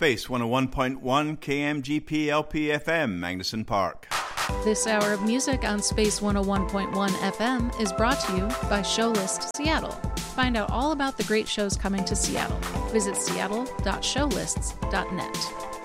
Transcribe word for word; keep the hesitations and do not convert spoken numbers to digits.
Space one oh one point one K M G P L P F M, Magnuson Park. This hour of music on Space one oh one point one F M is brought to you by Showlist Seattle. Find out all about the great shows coming to Seattle. Visit seattle dot showlists dot net.